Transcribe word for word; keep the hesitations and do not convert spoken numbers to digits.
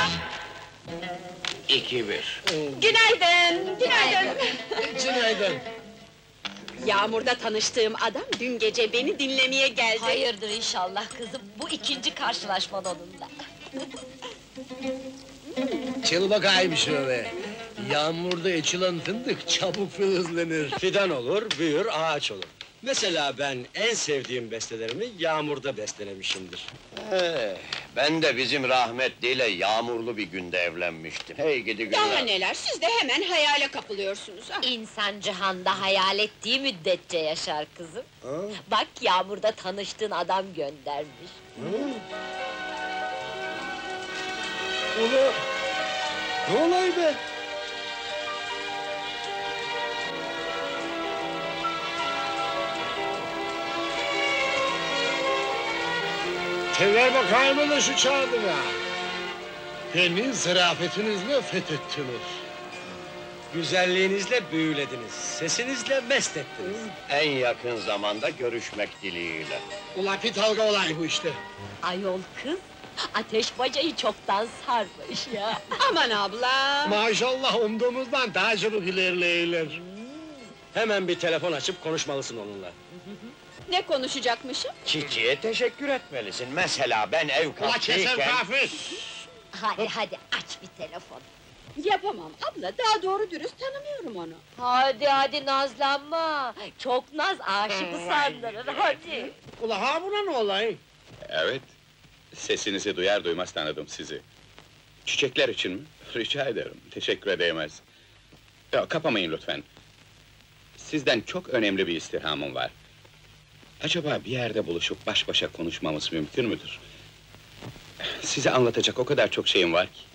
İki bir. Günaydın, günaydın. Günaydın. Yağmurda tanıştığım adam dün gece beni dinlemeye geldi. Hayırdır inşallah kızım, bu ikinci karşılaşman onunla. Çıl bakayım şöyle. Yağmurda açılan fındık çabuk filizlenir. Fidan olur, büyür, ağaç olur. Mesela ben en sevdiğim bestelerimi yağmurda bestelemişimdir. Ee, ben de bizim rahmetliyle yağmurlu bir günde evlenmiştim. Hey gidi Daha günler. neler, siz de hemen hayale kapılıyorsunuz ha? İnsan cihanda hayal ettiği müddetçe yaşar kızım. Bak yağmurda tanıştığın adam göndermiş. Ulu! Ne olay be? Tever bakayım da şu çağdına. Beni zarafetinizle fethettiniz. Güzelliğinizle büyülediniz, sesinizle mest ettiniz. En yakın zamanda görüşmek dileğiyle. Ula pitalga olay bu işte. Ayol kız, ateş bacayı çoktan sarmış ya. Aman abla! Maşallah umduğumuzdan daha çabuk ilerleyirler. Hemen bir telefon açıp konuşmalısın onunla. Ne konuşacakmışım? Çiçeğe teşekkür etmelisin. Mesela ben ev Ula keser kaptıyken... kafi! Hadi hadi aç bir telefon. Yapamam abla, daha doğru dürüst tanımıyorum onu. Hadi hadi nazlanma, çok naz aşıkı sandırır, hadi. Ula ha buna ne olay? Evet, sesinizi duyar duymaz tanıdım sizi. Çiçekler için mi? Rica ederim, teşekkür edemez. Ya, kapamayın lütfen. Sizden çok önemli bir istirhamım var. Acaba bir yerde buluşup baş başa konuşmamız mümkün müdür? Size anlatacak o kadar çok şeyim var ki.